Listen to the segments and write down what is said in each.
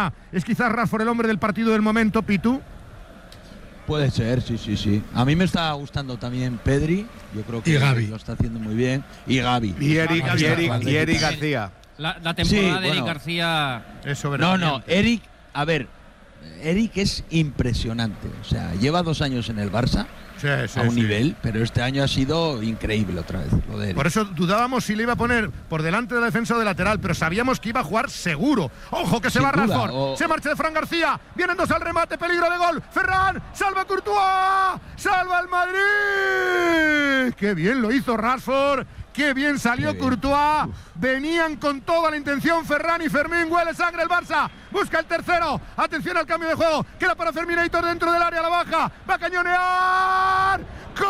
Barcelona. Es quizás Rashford el hombre del partido del momento, Pitu. Puede ser, sí. A mí me está gustando también Pedri. Yo creo que Gavi lo está haciendo muy bien. Y Gavi. Y Eric García. La temporada de Eric García. Eso, No, Eric, a ver, Eric es impresionante. O sea, lleva 2 años en el Barça. A un nivel, pero este año ha sido increíble otra vez lo de Eric. Por eso dudábamos si le iba a poner por delante de la defensa o de lateral, pero sabíamos que iba a jugar seguro. ¡Ojo que se va Rashford! Se marcha de Fran García, vienen 2 al remate, peligro de gol. Ferran, salva Courtois, salva el Madrid. ¡Qué bien lo hizo Rashford! ¡Qué bien salió Courtois! Venían con toda la intención Ferran y Fermín. Huele sangre el Barça. Busca el tercero. Atención al cambio de juego. Queda para Ferminator dentro del área. La baja. Va a cañonear.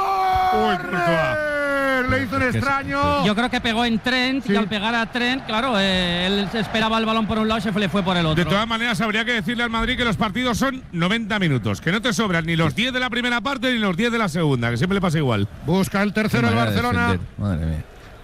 ¡Corre! Le hizo un extraño. Yo creo que pegó en Trent y al pegar a Trent, claro, él esperaba el balón por un lado y se le fue por el otro. De todas maneras, habría que decirle al Madrid que los partidos son 90 minutos. Que no te sobran ni los 10 de la primera parte ni los 10 de la segunda. Que siempre le pasa igual. Busca el tercero el Barcelona. Madre mía.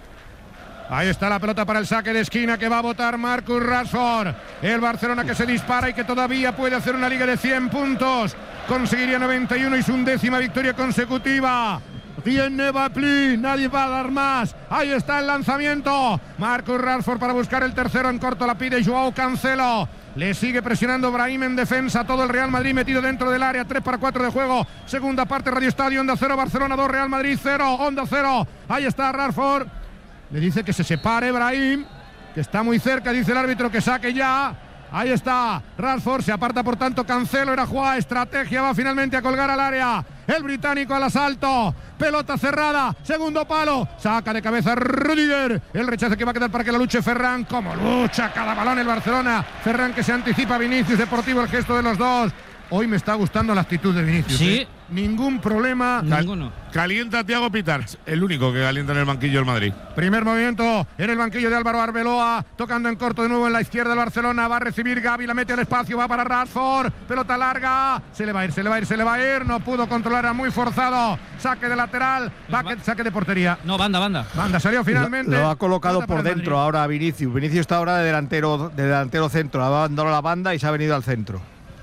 Ahí está la pelota para el saque de esquina que va a botar Marcus Rashford. El Barcelona que se dispara y que todavía puede hacer una liga de 100 puntos. Conseguiría 91 y su 11ª victoria consecutiva. Tiene Bapli, nadie va a dar más. Ahí está el lanzamiento. Marcus Rashford para buscar el tercero en corto. La pide Joao Cancelo. Le sigue presionando Brahim en defensa. Todo el Real Madrid metido dentro del área. 3-4 de juego. Segunda parte, Radio Estadio. Onda 0, Barcelona 2, Real Madrid 0. Onda 0. Ahí está Rashford. Le dice que se separe Brahim, que está muy cerca, dice el árbitro que saque ya. Ahí está Rashford, se aparta por tanto Cancelo, era jugada, estrategia, va finalmente a colgar al área. El británico al asalto, pelota cerrada, segundo palo, saca de cabeza Rudiger. El rechazo que va a quedar para que la luche Ferran. Como lucha cada balón el Barcelona. Ferran que se anticipa a Vinicius, deportivo el gesto de los dos. Hoy me está gustando la actitud de Vinicius. Sí. Ningún problema. Ninguno. Calienta a Thiago Pitart, el único que calienta en el banquillo el Madrid. Primer movimiento en el banquillo de Álvaro Arbeloa, tocando en corto de nuevo en la izquierda del Barcelona. Va a recibir Gavi, la mete al espacio, va para Rashford. Pelota larga, se le va a ir. No pudo controlar, era muy forzado. Saque de lateral, saque de portería. No, banda. Banda salió finalmente. Lo ha colocado por dentro ahora a Vinicius. Vinicius está ahora de delantero centro. Ha abandonado la banda y se ha venido al centro.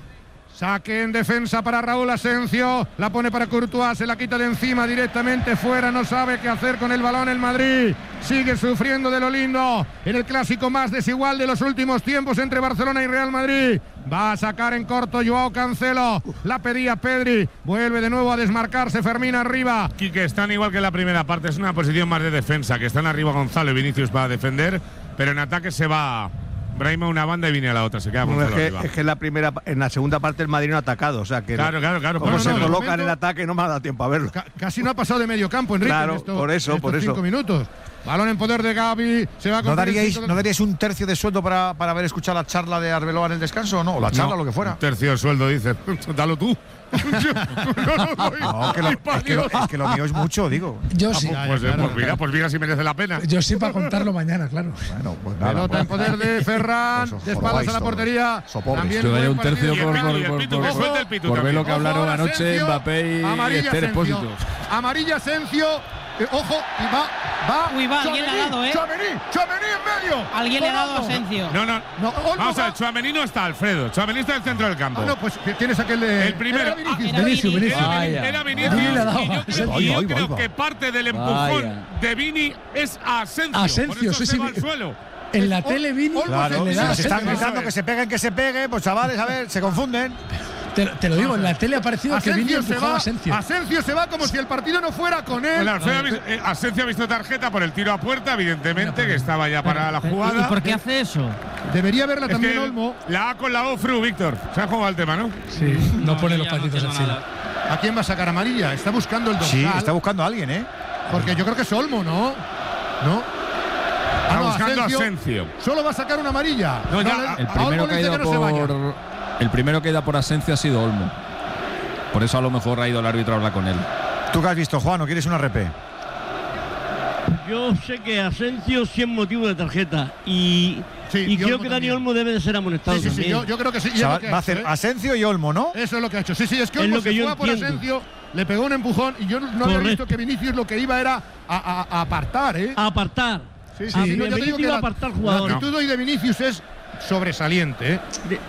Saque en defensa para Raúl Asensio, la pone para Courtois, se la quita de encima directamente fuera, no sabe qué hacer con el balón el Madrid, sigue sufriendo de lo lindo, en el clásico más desigual de los últimos tiempos entre Barcelona y Real Madrid. Va a sacar en corto Joao Cancelo, la pedía Pedri, vuelve de nuevo a desmarcarse Fermín arriba. Quique, están igual que en la primera parte, es una posición más de defensa, que están arriba Gonzalo y Vinicius para defender, pero en ataque se va Brahim a una banda y viene a la otra, se queda Gonzalo arriba. Es que en la segunda parte el Madrid no ha atacado, o sea que claro. como se coloca en el ataque no me ha dado tiempo a verlo. Casi no ha pasado de medio campo, Enrique. Claro, por eso. 5 minutos. Balón en poder de Gavi. Se va ¿No daríais un tercio de sueldo para haber escuchado la charla de Arbeloa en el descanso o no? O la charla, lo que fuera. Un tercio de sueldo, dice. Dalo tú. Es que lo mío es mucho, digo. Yo sí. Pues mira si merece la pena. Yo sí para contarlo mañana, claro. Bueno, pues nada. Pelota en poder de Ferran, de espaldas a la portería. También yo daría un tercio por ver lo que hablaron anoche Mbappé y Esther Expósito. Amarilla Asensio. Ojo, y va. Uy, va, alguien le ha dado, Tchouaméni en medio. Alguien le ha dado a Asensio. No. Vamos a ver, Tchouaméni no está, Alfredo. Tchouaméni está en el centro del campo. No, pues tienes aquel de. El primero. Vinicius. Era Vinicius. Y yo creo que parte del empujón de Vini es a Asensio. Por eso se va al suelo. En la tele Vini se están gritando que se peguen, pues chavales, a ver, se confunden. Te lo digo, en la tele ha parecido que Vini empujaba a Asensio. Asensio se va como si el partido no fuera con él. Asensio ha visto tarjeta por el tiro a puerta, evidentemente, que estaba ya para la jugada. ¿Y por qué hace eso? Debería verla también Olmo. La A con la O, Fru, Víctor. Se ha jugado el tema, ¿no? Sí, no pone los patitos encima. ¿A quién va a sacar amarilla? Está buscando el dorsal. Sí, está buscando a alguien, ¿eh? Porque yo creo que es Olmo, ¿no? Está buscando a Asensio. Solo va a sacar una amarilla. El primero que ha ido por Asensio ha sido Olmo. Por eso a lo mejor ha ido el árbitro a hablar con él. ¿Tú qué has visto, Juan? ¿O quieres una RP? Yo sé que Asensio sí es motivo de tarjeta y creo que Dani Olmo debe de ser amonestado también. Yo creo que sí. O sea, va a hacer Asensio y Olmo, ¿no? Eso es lo que ha hecho. Sí, es que Olmo se fue por Asensio, le pegó un empujón y yo no había visto que Vinicius lo que iba era a apartar, ¿eh? A apartar. Sí, yo te digo que la actitud hoy de Vinicius es sobresaliente, ¿eh?